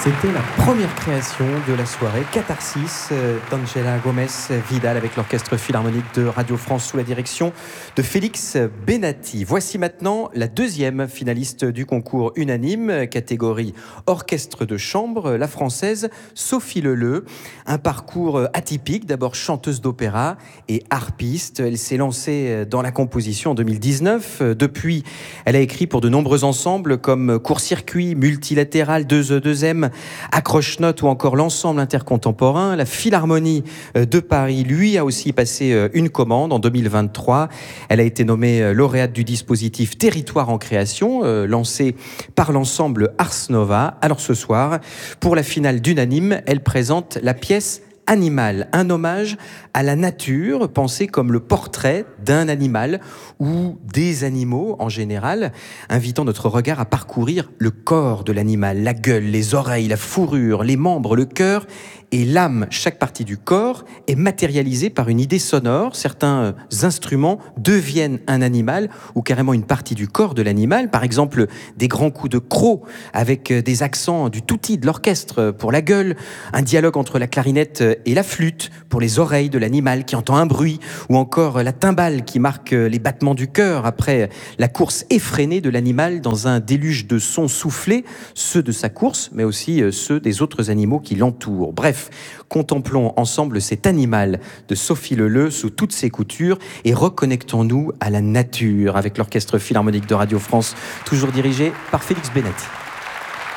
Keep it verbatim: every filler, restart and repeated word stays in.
C'était la première création de la soirée, Catharsis, euh, d'Angela Gomez Vidal avec l'Orchestre Philharmonique de Radio France sous la direction de Félix Benatti. Voici maintenant la deuxième finaliste du concours unanime, catégorie orchestre de chambre, la française Sophie Leleu. Un parcours atypique, d'abord chanteuse d'opéra et harpiste. Elle s'est lancée dans la composition en deux mille dix-neuf. Depuis, elle a écrit pour de nombreux ensembles comme Court-Circuit, Multilatéral, deux E deux M, Accroche-Notes ou encore l'ensemble intercontemporain. La Philharmonie de Paris, lui, a aussi passé une commande en deux mille vingt-trois. Elle a été nommée lauréate du dispositif Territoire en création, euh, lancé par l'ensemble Ars Nova. Alors ce soir, pour la finale d'Unanime, elle présente la pièce Animal, un hommage à la nature, pensé comme le portrait d'un animal ou des animaux en général, invitant notre regard à parcourir le corps de l'animal, la gueule, les oreilles, la fourrure, les membres, le cœur et l'âme. Chaque partie du corps est matérialisée par une idée sonore. Certains instruments deviennent un animal ou carrément une partie du corps de l'animal. Par exemple, des grands coups de croc avec des accents du tutti de l'orchestre pour la gueule, un dialogue entre la clarinette et la flûte pour les oreilles de l'animal qui entend un bruit, ou encore la timbale qui marque les battements du cœur après la course effrénée de l'animal dans un déluge de sons soufflés, ceux de sa course, mais aussi ceux des autres animaux qui l'entourent. Bref, contemplons ensemble cet animal de Sophie Leleu sous toutes ses coutures et reconnectons-nous à la nature avec l'Orchestre Philharmonique de Radio France, toujours dirigé par Félix Benatti.